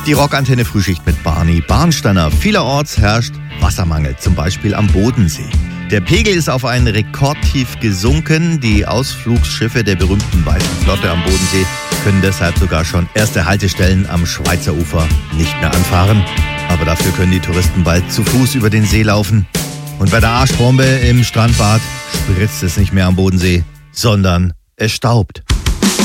Die Rockantenne Frühschicht mit Barney Barnsteiner. Vielerorts herrscht Wassermangel, zum Beispiel am Bodensee. Der Pegel ist auf ein Rekordtief gesunken. Die Ausflugsschiffe der berühmten Weißen Flotte am Bodensee können deshalb sogar schon erste Haltestellen am Schweizer Ufer nicht mehr anfahren. Aber dafür können die Touristen bald zu Fuß über den See laufen. Und bei der Arschbombe im Strandbad spritzt es nicht mehr am Bodensee, sondern es staubt.